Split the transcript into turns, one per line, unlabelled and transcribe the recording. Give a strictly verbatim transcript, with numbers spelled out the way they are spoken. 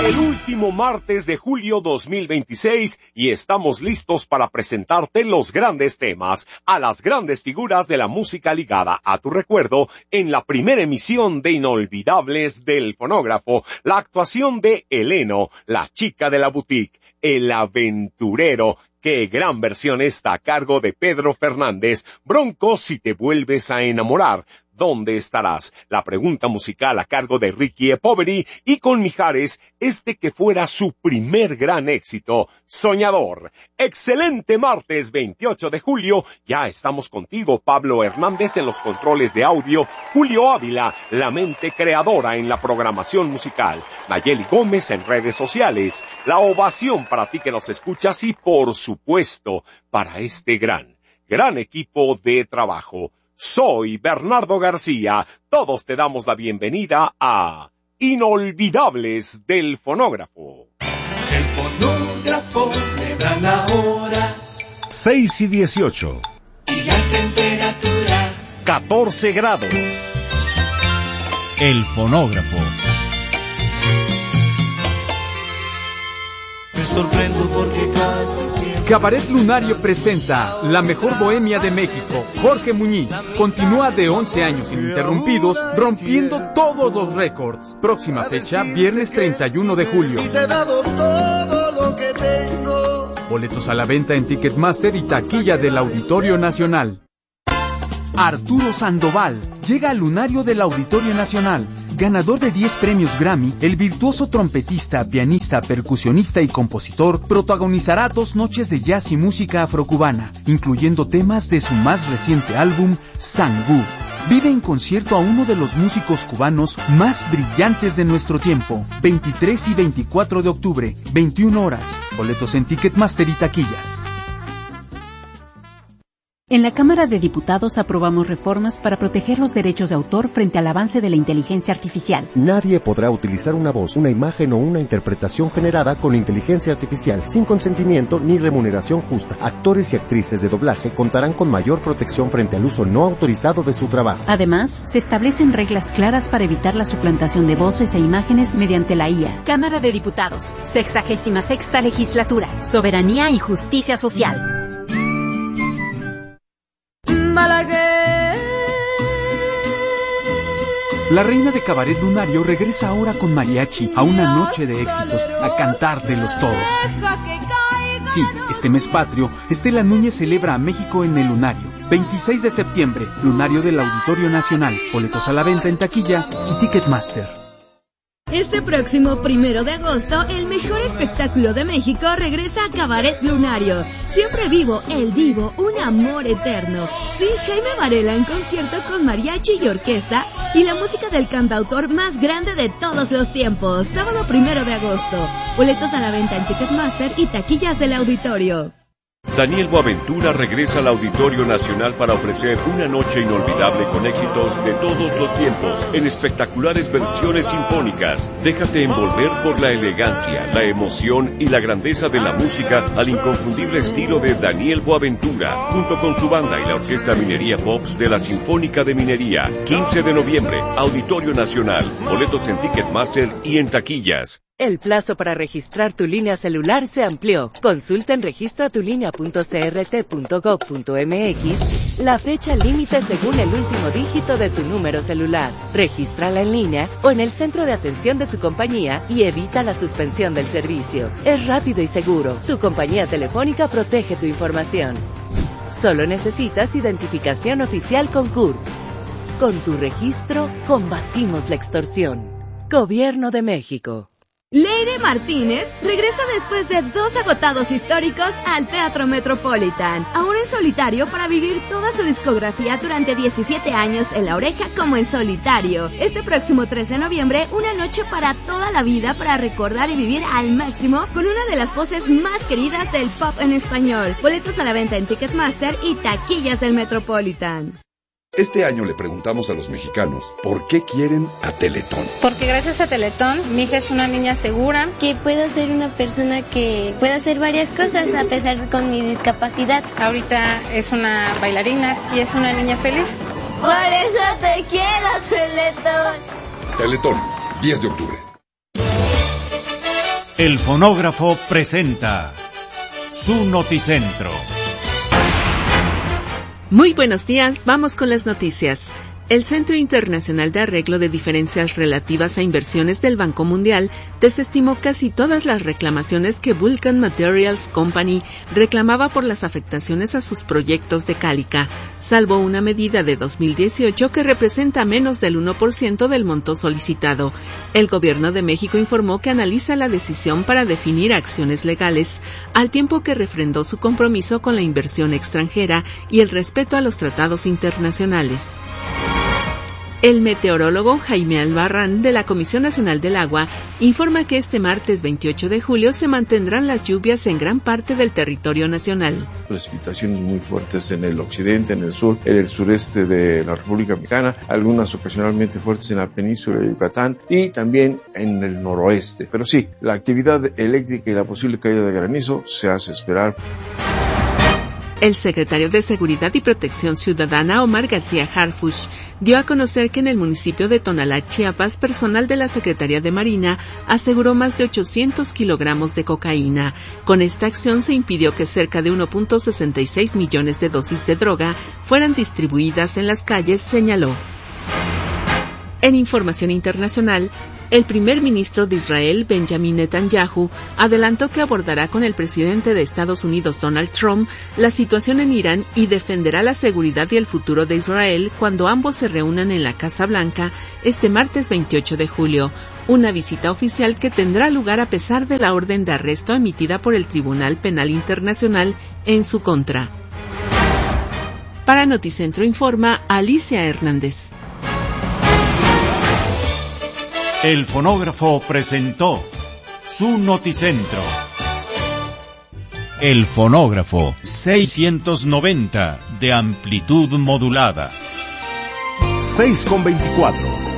el último martes de julio dos mil veintiséis y estamos listos para presentarte los grandes temas, a las grandes figuras de la música ligada a tu recuerdo en la primera emisión de Inolvidables del Fonógrafo, la actuación de Eleno, la chica de la boutique, el aventurero. ¡Qué gran versión esta a cargo de Pedro Fernández! Bronco, si te vuelves a enamorar. ¿Dónde estarás? La pregunta musical a cargo de Ricky E. Poveri y con Mijares, este que fuera su primer gran éxito, Soñador. Excelente martes veintiocho de julio, ya estamos contigo, Pablo Hernández en los controles de audio, Julio Ávila, la mente creadora en la programación musical, Nayeli Gómez en redes sociales, la ovación para ti que nos escuchas y por supuesto para este gran, gran equipo de trabajo. Soy Bernardo García. Todos te damos la bienvenida a Inolvidables del Fonógrafo.
El fonógrafo le dan la hora.
seis y dieciocho.
Y la temperatura.
catorce grados. El fonógrafo.
Me sorprendo porque casi siempre...
Cabaret Lunario presenta La Mejor Bohemia de México. Jorge Muñiz continúa de once años ininterrumpidos, rompiendo todos los récords. Próxima fecha, viernes treinta y uno de julio.
Y te he dado todo lo que tengo.
Boletos a la venta en Ticketmaster y taquilla del Auditorio Nacional. Arturo Sandoval llega al Lunario del Auditorio Nacional. Ganador de diez premios Grammy, el virtuoso trompetista, pianista, percusionista y compositor protagonizará dos noches de jazz y música afrocubana, incluyendo temas de su más reciente álbum, Sangú. Vive en concierto a uno de los músicos cubanos más brillantes de nuestro tiempo. veintitrés y veinticuatro de octubre, veintiuna horas. Boletos en Ticketmaster y taquillas.
En la Cámara de Diputados aprobamos reformas para proteger los derechos de autor frente al avance de la inteligencia artificial.
Nadie podrá utilizar una voz, una imagen o una interpretación generada con inteligencia artificial sin consentimiento ni remuneración justa. Actores y actrices de doblaje contarán con mayor protección frente al uso no autorizado de su trabajo.
Además, se establecen reglas claras para evitar la suplantación de voces e imágenes mediante la I A. Cámara de Diputados, sexagésima sexta legislatura, soberanía y justicia social.
La reina de Cabaret Lunario regresa ahora con mariachi a una noche de éxitos, a cantar de los toros. Sí, este mes patrio, Estela Núñez celebra a México en el Lunario. veintiséis de septiembre, Lunario del Auditorio Nacional. Boletos a la venta en taquilla y Ticketmaster.
Este próximo primero de agosto, el mejor espectáculo de México regresa a Cabaret Lunario. Siempre vivo, el divo, un amor eterno. Sí, Jaime Varela en concierto con mariachi y orquesta y la música del cantautor más grande de todos los tiempos. Sábado primero de agosto. Boletos a la venta en Ticketmaster y taquillas del auditorio.
Daniel Boaventura regresa al Auditorio Nacional para ofrecer una noche inolvidable con éxitos de todos los tiempos, en espectaculares versiones sinfónicas. Déjate envolver por la elegancia, la emoción y la grandeza de la música al inconfundible estilo de Daniel Boaventura, junto con su banda y la Orquesta Minería Pops de la Sinfónica de Minería. quince de noviembre, Auditorio Nacional. Boletos en Ticketmaster y en taquillas.
El plazo para registrar tu línea celular se amplió. Consulta en registra tu línea punto c r t punto gov punto m x la fecha límite según el último dígito de tu número celular. Regístrala en línea o en el centro de atención de tu compañía y evita la suspensión del servicio. Es rápido y seguro. Tu compañía telefónica protege tu información. Solo necesitas identificación oficial con C U R P. Con tu registro, combatimos la extorsión. Gobierno de México.
Leire Martínez regresa después de dos agotados históricos al Teatro Metropolitan, ahora en solitario para vivir toda su discografía durante diecisiete años en La Oreja como en solitario. Este próximo trece de noviembre, una noche para toda la vida para recordar y vivir al máximo con una de las voces más queridas del pop en español. Boletos a la venta en Ticketmaster y taquillas del Metropolitan.
Este año le preguntamos a los mexicanos por qué quieren a Teletón.
Porque gracias a Teletón, mi hija es una niña segura.
Que puedo ser una persona que pueda hacer varias cosas a pesar de con mi discapacidad.
Ahorita es una bailarina y es una niña feliz.
Por eso te quiero, Teletón.
Teletón, diez de octubre.
El fonógrafo presenta su Noticentro.
Muy buenos días, vamos con las noticias. El Centro Internacional de Arreglo de Diferencias Relativas a Inversiones del Banco Mundial desestimó casi todas las reclamaciones que Vulcan Materials Company reclamaba por las afectaciones a sus proyectos de Cálica, salvo una medida de dos mil dieciocho que representa menos del uno por ciento del monto solicitado. El Gobierno de México informó que analiza la decisión para definir acciones legales, al tiempo que refrendó su compromiso con la inversión extranjera y el respeto a los tratados internacionales. El meteorólogo Jaime Albarrán, de la Comisión Nacional del Agua, informa que este martes veintiocho de julio se mantendrán las lluvias en gran parte del territorio nacional.
Precipitaciones muy fuertes en el occidente, en el sur, en el sureste de la República Mexicana, algunas ocasionalmente fuertes en la península de Yucatán y también en el noroeste. Pero sí, la actividad eléctrica y la posible caída de granizo se hace esperar.
El secretario de Seguridad y Protección Ciudadana, Omar García Harfuch, dio a conocer que en el municipio de Tonalá, Chiapas, personal de la Secretaría de Marina aseguró más de ochocientos kilogramos de cocaína. Con esta acción se impidió que cerca de uno punto sesenta y seis millones de dosis de droga fueran distribuidas en las calles, señaló. En información internacional, el primer ministro de Israel, Benjamin Netanyahu, adelantó que abordará con el presidente de Estados Unidos, Donald Trump, la situación en Irán y defenderá la seguridad y el futuro de Israel cuando ambos se reúnan en la Casa Blanca este martes veintiocho de julio, una visita oficial que tendrá lugar a pesar de la orden de arresto emitida por el Tribunal Penal Internacional en su contra. Para Noticentro informa Alicia Hernández.
El fonógrafo presentó su Noticentro. El fonógrafo seiscientos noventa de amplitud modulada.
seis con veinticuatro.